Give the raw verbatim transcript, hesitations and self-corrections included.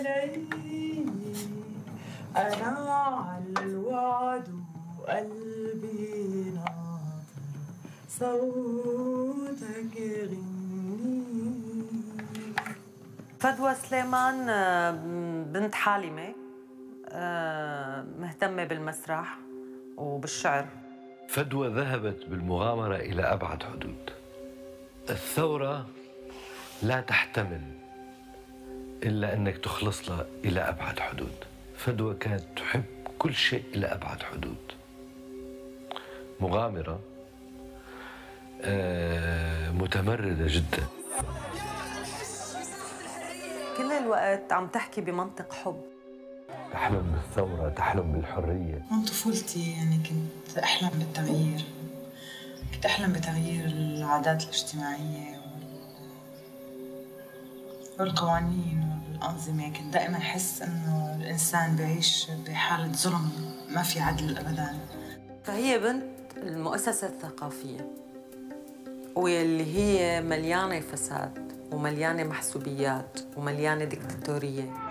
أنا على الوعد وقلبي ناطر صوتك يغني. فدوى سليمان بنت حالمة، مهتمة بالمسرح وبالشعر. فدوى ذهبت بالمغامرة إلى أبعد حدود. الثورة لا تحتمل إلا أنك تخلص لها إلى أبعد حدود. فدوى كانت تحب كل شيء إلى أبعد حدود. مغامرة، متمردة جدا. كل الوقت عم تحكي بمنطق حب. تحلم بالثورة، تحلم بالحرية. من طفولتي يعني كنت أحلم بالتغيير، كنت أحلم بتغيير العادات الاجتماعية والقوانين والأنظمة. كنت دائما أحس إنه الإنسان بعيش بحالة ظلم، ما في عدل أبداً. فهي بنت المؤسسة الثقافية، واللي هي مليانة فساد ومليانة محسوبيات ومليانة ديكتاتورية.